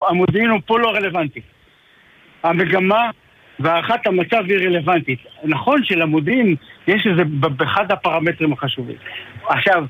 המודיעין הוא פה לא רלוונטי. המגמה והערכת המצב היא רלוונטית. נכון שלמודיעין יש איזה באחד הפרמטרים החשובים. עכשיו,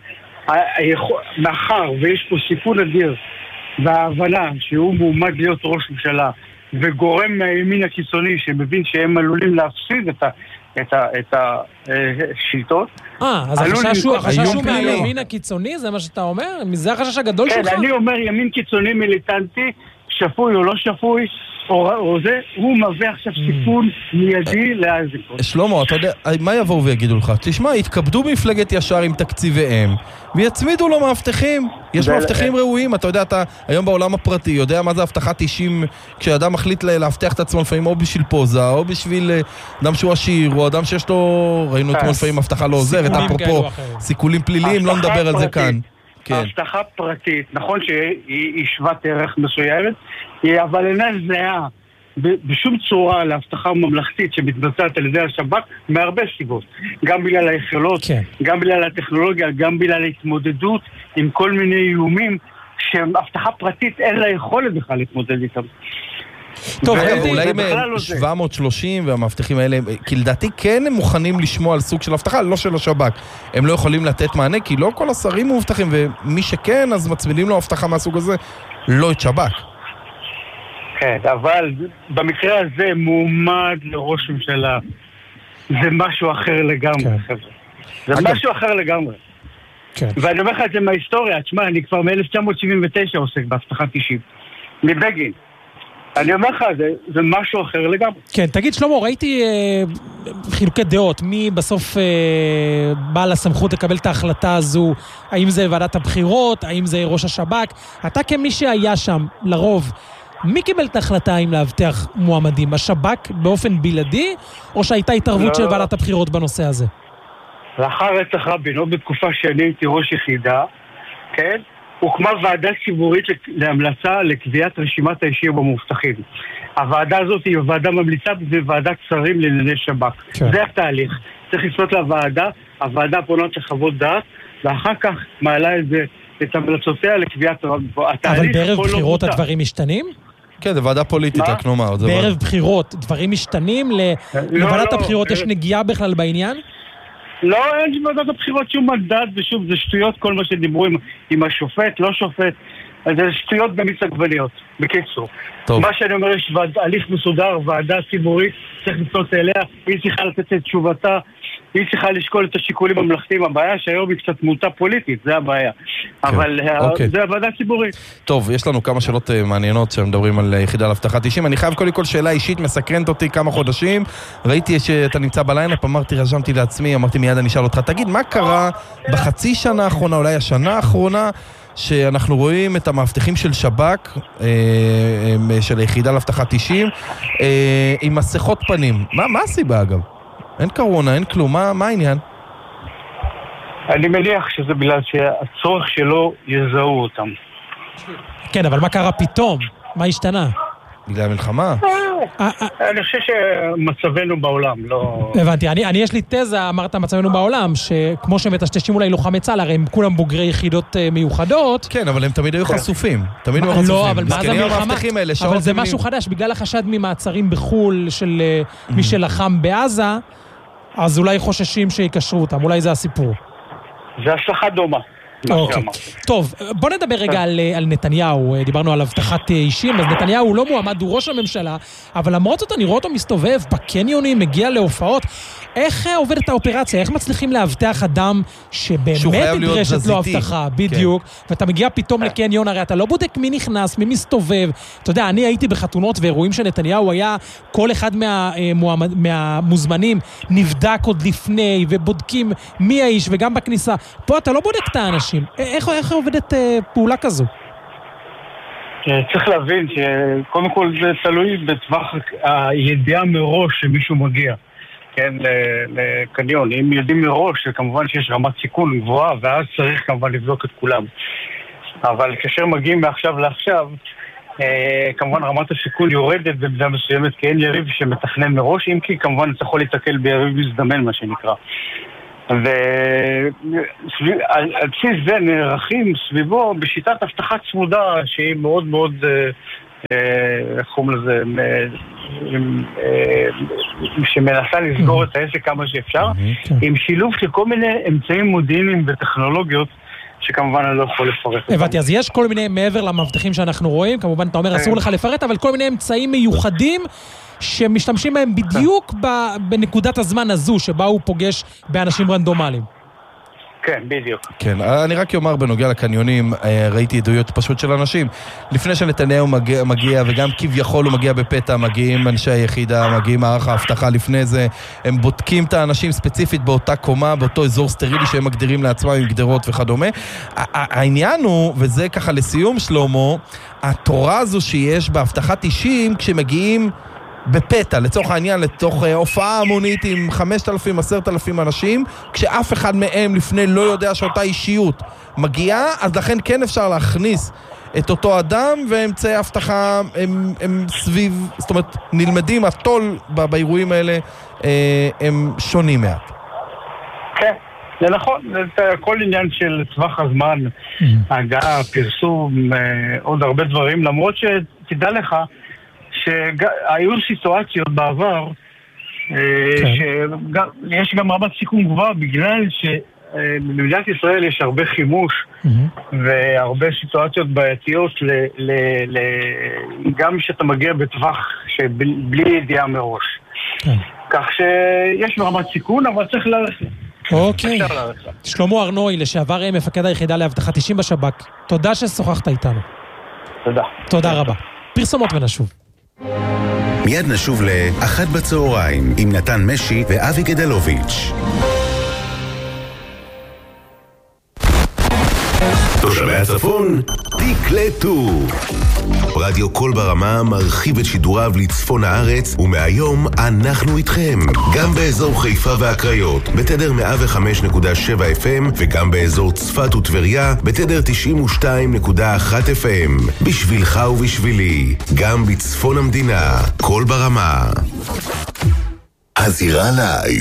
מאחר ויש פה סיכון אדיר וההבנה שהוא מועמד להיות ראש ממשלה וגורם מהימין הקיצוני שמבין שהם עלולים להפסיד את השלטות. אז החשש הוא מהימין הקיצוני? זה מה שאתה אומר? זה החשש הגדול שלך? כן, אני אומר ימין קיצוני מיליטנטי, שפוי או לא שפוי, או זה, הוא מביא עכשיו סיכון מיידי להזיקות. שלמה, אתה יודע, מה יבואו ויגידו לך? תשמע, יתכבדו מפלגת ישר עם תקציביהם, ויצמידו לו מאבטחים. יש מאבטחים ראויים, אתה יודע, אתה היום בעולם הפרטי, יודע מה זה הבטחת 90, כשאדם מחליט להבטח את עצמו לפעמים או בשביל פוזה, או בשביל אדם שהוא עשיר, או אדם שיש לו, ראינו אתמול לפעמים הבטחה לא עוזרת, אפרופו סיכולים פליליים, לא נדבר על זה כאן. ההבטחה פרטית, נכון שהיא שוות ערך מסוימת, אבל אינה זהה בשום צורה להבטחה ממלכתית שמתבצעת על ידי השב"כ מהרבה סיבות. גם בגלל היכולות, גם בגלל הטכנולוגיה, גם בגלל ההתמודדות עם כל מיני איומים שהבטחה פרטית אין לה יכולת בכלל להתמודד איתם. טוב, אולי עם 730 והמבטחים האלה, כי לדעתי כן הם מוכנים לשמוע על סוג של הבטחה, לא של השב"כ. הם לא יכולים לתת מענה, כי לא כל השרים מבטחים, ומי שכן, אז מצמידים לו הבטחה מהסוג הזה, לא את שב"כ. כן, אבל במקרה הזה מועמד לראש ממשלה. זה משהו אחר לגמרי, חבר'ה. זה משהו אחר לגמרי. ואני אומר לך את זה מההיסטוריה, תשמע, אני כבר מ-1979 עוסק בהבטחת 90. מבגין. אני אומר לך, זה משהו אחר לגמרי. כן, תגיד שלמה, ראיתי חילוקי דעות, מי בסוף בעל הסמכות לקבל את ההחלטה הזו, האם זה ועדת הבחירות, האם זה ראש השב"כ, אתה כמי שהיה שם, לרוב, מי קיבל את ההחלטה אם להבטח מועמדים? השב"כ באופן בלעדי, או שהייתה התערבות של ועדת הבחירות בנושא הזה? לאחר רצח רבין, או בתקופה שאני הייתי ראש יחידה, כן? הוקמה ועדה ציבורית להמלצה לקביעת רשימת האישיים במובטחים. הוועדה הזאת היא ועדה ממליצה בוועדת שרים לענייני שב"כ. זה התהליך. צריך לפנות לוועדה, הוועדה פונות לחוות דעת, ואחר כך מעלה את המלצותיה לקביעת התהליך. אבל בערב בחירות הדברים משתנים? כן, זה ועדה פוליטית, רק נאמר. בערב בחירות דברים משתנים? לוועדת הבחירות יש נגיעה בכלל בעניין? לא, אין ועדת הבחירות שום מדד, ושוב, זה שטויות כל מה שדיברו עם השופט, לא שופט, זה שטויות במיץ עגבניות, בקיצור. טוב. מה שאני אומר, יש הליך מסודר, ועדה ציבורית, צריך לפנות אליה, היא צריכה לתת את תשובתה, היא צריכה לשקול את השיקולים הממלכתיים. הבעיה שהיום היא קצת מוטה פוליטית, זה הבעיה. כן. אבל זה הוועדה ציבורית. טוב, יש לנו כמה שאלות מעניינות שמדברים על יחידה להבטחת 90. אני חייב כל שאלה אישית, מסקרנת אותי כמה חודשים. ראיתי שאתה נמצא בליינאפ, רשמתי לעצמי, אמרתי מיד אני אשאל אותך, תגיד, מה קרה בחצי שנה האחרונה, אולי השנה האחרונה, שאנחנו רואים את המאבטחים של שב"כ, של היחידה להבטחת 90, עם מסכות פנים? מה הסיבה אגב? אין קורונה, אין כלום, מה העניין? אני מניח שזה בגלל שהצורך שלו יזהו אותם. כן, אבל מה קרה פתאום? מה השתנה? בגלל המלחמה? אני חושב שמצבנו בעולם לא... הבנתי, אני יש לי תזה, אמרת מצבנו בעולם, שכמו שמטשטשים אולי לוחמי צה"ל, הרי הם כולם בוגרי יחידות מיוחדות. כן, אבל הם תמיד היו חשופים. תמיד היו חשופים. לא, אבל מה זה המלחמה? אבל זה משהו חדש, בגלל החשד ממעצרים בחול של מי שלחם בעזה, אז אולי חוששים שיקשרו אותם, אולי זה הסיפור. זה השלכה דומה. אוקיי. טוב, בוא נדבר רגע על נתניהו. דיברנו על הבטחת אישים, אז נתניהו הוא לא מועמד, הוא ראש הממשלה, אבל למרות זאת אני רואה אותו מסתובב בקניונים, מגיע להופעות. איך עובדת האופרציה? איך מצליחים להבטח אדם שבאמת נדרשת לו הבטחה? בדיוק. ואתה מגיע פתאום לקניון, הרי אתה לא בודק מי נכנס, מי מסתובב. אתה יודע, אני הייתי בחתונות ואירועים שנתניהו היה, כל אחד מהמוזמנים נבדק עוד לפני, ובודקים מי האיש, וגם בכניסה. פה אתה לא בודק את האנשים. איך עובדת פעולה כזו? צריך להבין שקודם כל זה תלוי בטווח הידיעה מראש שמישהו מגיע. כן, לקניון. אם יודעים מראש, כמובן שיש רמת סיכון גבוהה, ואז צריך כמובן לבדוק את כולם. אבל כאשר מגיעים מעכשיו לעכשיו, כמובן רמת הסיכון יורדת במידה מסוימת, כי אין יריב שמתכנן מראש, אם כי כמובן אתה יכול להתקל ביריב מזדמן, מה שנקרא. ועל בסיס זה נערכים סביבו בשיטת הבטחה צמודה שהיא מאוד מאוד איך קוראים לזה, שמנסה לסגור את העסק כמה שאפשר, עם שילוב של כל מיני אמצעים מודיעיניים וטכנולוגיות, שכמובן אני לא יכול לפרט. הבנתי, אז יש כל מיני, מעבר למבטחים שאנחנו רואים, כמובן אתה אומר אסור לך לפרט, אבל כל מיני אמצעים מיוחדים שמשתמשים בהם בדיוק בנקודת הזמן הזו, שבה הוא פוגש באנשים רנדומליים. כן, בדיוק. כן, אני רק אומר בנוגע לקניונים, ראיתי עדויות פשוט של אנשים. לפני שנתניהו מגיע, וגם כביכול הוא מגיע בפתע, מגיעים אנשי היחידה, מגיעים מערך האבטחה לפני זה, הם בודקים את האנשים ספציפית באותה קומה, באותו אזור סטרילי שהם מגדירים לעצמם עם גדרות וכדומה. העניין הוא, וזה ככה לסיום שלמה, התורה הזו שיש באבטחת אישים, כשמגיעים בפתע, לצורך העניין, לתוך הופעה המונית עם 5,000, 10,000 אנשים, כשאף אחד מהם לפני לא יודע שאותה אישיות מגיעה, אז לכן כן אפשר להכניס את אותו אדם, ואמצעי ההבטחה הם סביב, זאת אומרת, נלמדים, הטול באירועים האלה הם שונים מעט. כן, זה נכון, זה כל עניין של טווח הזמן, ההגעה, פרסום, עוד הרבה דברים, למרות שתדע לך, שהיו סיטואציות בעבר שיש גם רמת סיכון גבוהה בגלל שבמדינת ישראל יש הרבה חימוש והרבה סיטואציות בעייתיות גם שאתה מגיע בטווח בלי ידיעה מראש, כך שיש רמת סיכון אבל צריך ללכת. אוקיי, שלמה ארנוי, לשעבר מפקד היחידה לאבטחת אישים בשב"כ, תודה ששוחחת איתנו. תודה רבה. פרסומות ונשוב. מיד נשוב ל-1 בצהריים עם נתן משי ואבי גדלוביץ'. תושבי הצפון, תקלטו. רדיו קול ברמה מרחיב את שידוריו לצפון הארץ, ומהיום אנחנו איתכם. גם באזור חיפה והקריות, בתדר 105.7 FM, וגם באזור צפת וטבריה, בתדר 92.1 FM. בשבילך ובשבילי, גם בצפון המדינה, קול ברמה. הזירה לייב.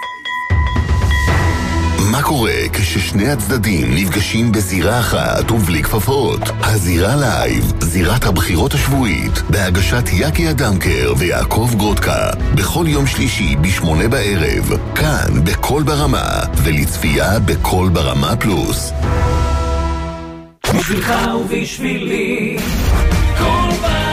מה קורה כששני הצדדים נפגשים בזירה אחת ובלי כפפות? הזירה לייב, זירת הבחירות השבועית, בהגשת יקי אדמקר ויעקב גרודקה, בכל יום שלישי ב8 בערב, כאן בקול ברמה, ולצפייה בקול ברמה פלוס. בשבילך ובשבילי, קול ברמה.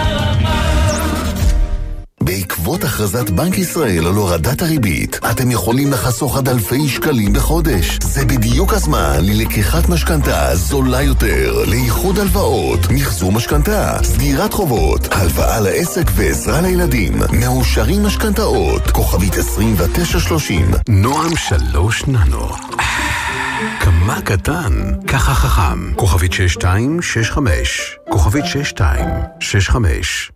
בעקבות הכרזת בנק ישראל על הורדת הריבית, אתם יכולים לחסוך עד אלפי שקלים בחודש. זה בדיוק הזמן ללקיחת משכנתה זולה יותר, לאיחוד הלוואות, מחזור משכנתה, סגירת חובות, הלוואה לעסק ועזרה לילדים, מאושרים משכנתאות, כוכבית 2930. נועם 3 ננו. כמה קטן, ככה חכם. כוכבית 6265. כוכבית 6265.